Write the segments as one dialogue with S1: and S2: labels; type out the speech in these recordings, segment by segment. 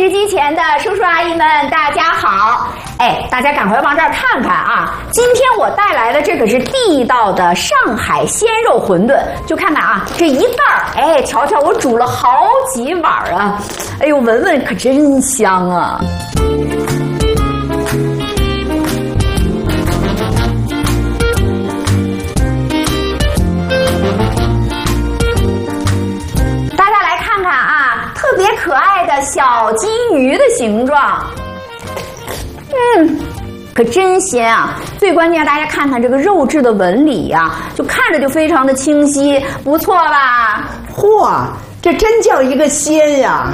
S1: 视机前的叔叔阿姨们，大家好！哎，大家赶快往这儿看看啊！今天我带来的这可是地道的上海鲜肉馄饨，就看看啊，这一袋儿，哎，瞧瞧，我煮了好几碗啊！哎呦，闻闻可真香啊！特别可爱的小金鱼的形状，可真鲜啊！最关键，大家看看这个肉质的纹理呀，就看着就非常的清晰，不错吧？
S2: 嚯，这真叫一个鲜呀！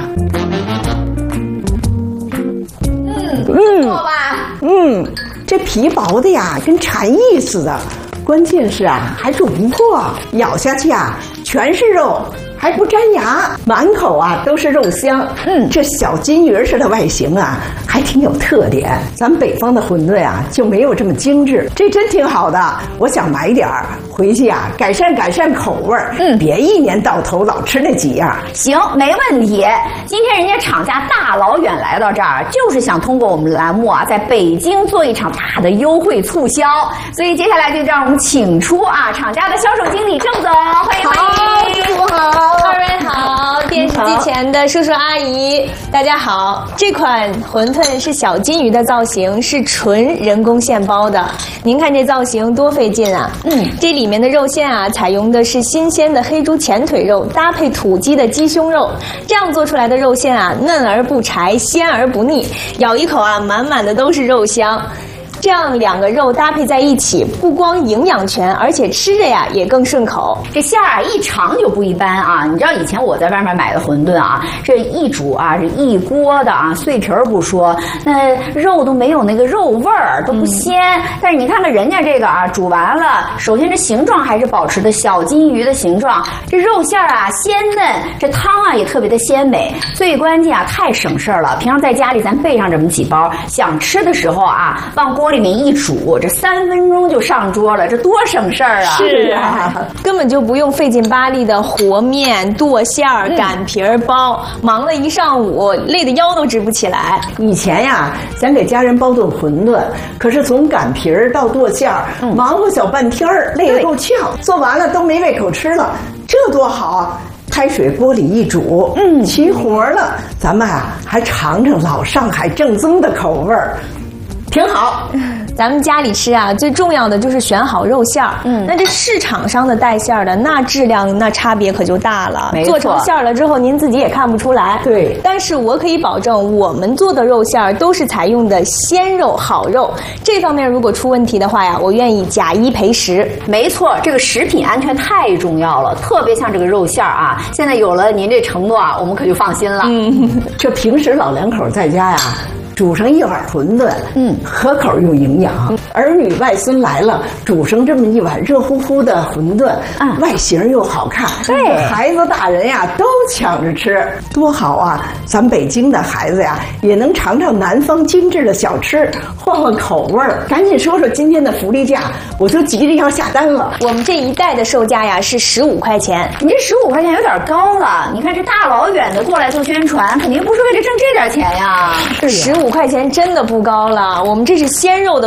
S1: 不错吧？
S2: 这皮薄的呀，跟蝉翼似的，关键是啊，还煮不破，咬下去啊，全是肉。还不粘牙，满口啊都是肉香。这小金鱼似的外形啊，还挺有特点。咱们北方的馄饨啊就没有这么精致，这真挺好的。我想买点儿回去啊，改善口味儿。别一年到头老吃那几样。
S1: 行，没问题。今天人家厂家大老远来到这儿，就是想通过我们栏目啊，在北京做一场大的优惠促销。所以接下来就让我们请出啊厂家的销售经理郑总，欢迎欢迎，
S2: 师傅好。
S3: 二位好，电视机前的叔叔阿姨，大家好。这款馄饨是小金鱼的造型，是纯人工现包的。您看这造型多费劲啊！这里面的肉馅啊，采用的是新鲜的黑猪前腿肉，搭配土鸡的鸡胸肉，这样做出来的肉馅啊，嫩而不柴，鲜而不腻，咬一口啊，满满的都是肉香。这样两个肉搭配在一起，不光营养全，而且吃着呀也更顺口。
S1: 这馅儿啊一尝就不一般啊！你知道以前我在外面买的馄饨啊，这一煮啊，这一锅的啊，碎皮儿不说，那肉都没有那个肉味儿，都不鲜。但是你看看人家这个啊，煮完了，首先这形状还是保持的小金鱼的形状，这肉馅儿啊鲜嫩，这汤啊也特别的鲜美。最关键啊，太省事儿了。平常在家里咱备上这么几包，想吃的时候啊，往锅里面一煮，这3分钟就上桌了，这多省事儿啊！
S3: 是啊，根本就不用费劲巴力的和面、剁馅儿、擀皮儿、包，忙了一上午，累得腰都直不起来。
S2: 以前呀，想给家人包顿馄饨，可是从擀皮儿到剁馅儿，忙活小半天儿，累得够呛，做完了都没胃口吃了，这多好啊！开水锅里一煮，齐活了。咱们啊，还尝尝老上海正宗的口味儿。挺好，
S3: 咱们家里吃啊，最重要的就是选好肉馅儿。那这市场上的带馅儿的，那质量那差别可就大了。做成馅儿了之后，您自己也看不出来。
S2: 对，
S3: 但是我可以保证，我们做的肉馅儿都是采用的鲜肉、好肉。这方面如果出问题的话呀，我愿意假1赔10。
S1: 没错，这个食品安全太重要了，特别像这个肉馅儿啊。现在有了您这承诺啊，我们可就放心了。
S2: 这平时老两口在家呀，煮上一碗馄饨，可口又营养。儿女外孙来了，煮上这么一碗热乎乎的馄饨，外形又好看，
S1: 对，
S2: 孩子大人呀都抢着吃，多好啊！咱北京的孩子呀，也能尝尝南方精致的小吃，换换口味儿。赶紧说说今天的福利价，我就急着要下单了。
S3: 我们这一袋的售价呀是15块钱，
S1: 你这15块钱有点高了。你看这大老远的过来做宣传，肯定不是为了挣这点钱呀。
S3: 15块钱真的不高了，我们这是鲜肉的